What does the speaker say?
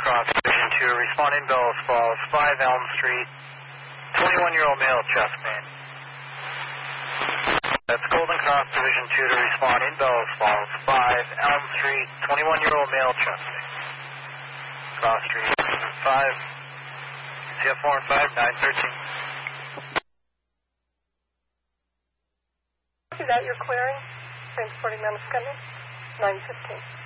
Cross Division 2, responding Bellows Falls, 5 Elm Street, 21-year-old male chest pain. That's Golden Cross Division 2 to responding Bellows Falls, 5 Elm Street, 21-year-old male chest pain. Cross Street 5, CF4 and 5, 913. Is that your clearing? Transporting Mount Scummy? 915.